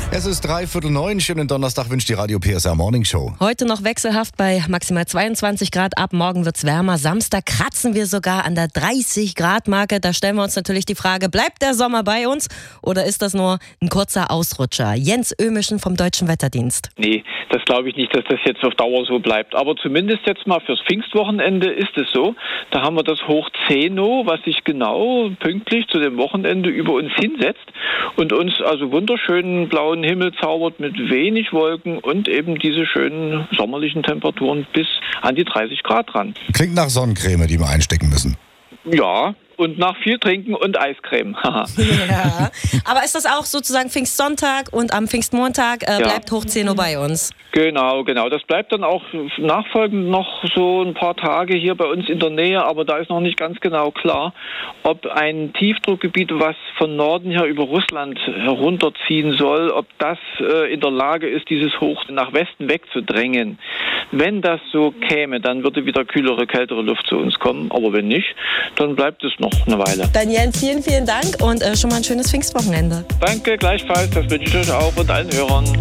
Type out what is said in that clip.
Es ist 8:45. Schönen Donnerstag wünscht die Radio PSR Morning Show. Heute noch wechselhaft bei maximal 22 Grad. Ab morgen wird's wärmer. Samstag kratzen wir sogar an der 30-Grad-Marke. Da stellen wir uns natürlich die Frage, bleibt der Sommer bei uns oder ist das nur ein kurzer Ausrutscher? Jens Ömischen vom Deutschen Wetterdienst. Nee, das glaube ich nicht, dass das jetzt auf Dauer so bleibt. Aber zumindest jetzt mal fürs Pfingstwochenende ist es so. Da haben wir das Hoch Zeno, was sich genau pünktlich zu dem Wochenende über uns hinsetzt und uns also wunderschönen blauen Himmel zaubert mit wenig Wolken und eben diese schönen sommerlichen Temperaturen bis an die 30 Grad ran. Klingt nach Sonnencreme, die wir einstecken müssen. Ja, und nach viel Trinken und Eiscreme. Ja. Aber ist das auch sozusagen Pfingstsonntag und am Pfingstmontag bleibt Hoch Zeno bei uns? Genau. Das bleibt dann auch nachfolgend noch so ein paar Tage hier bei uns in der Nähe, aber da ist noch nicht ganz genau klar, ob ein Tiefdruckgebiet, was von Norden her über Russland herunterziehen soll, ob das in der Lage ist, dieses Hoch nach Westen wegzudrängen. Wenn das so käme, dann würde wieder kühlere, kältere Luft zu uns kommen, aber wenn nicht, dann bleibt es noch eine Weile. Dann Jens, vielen Dank und schon mal ein schönes Pfingstwochenende. Danke, gleichfalls, das wünsche ich euch auch und allen Hörern.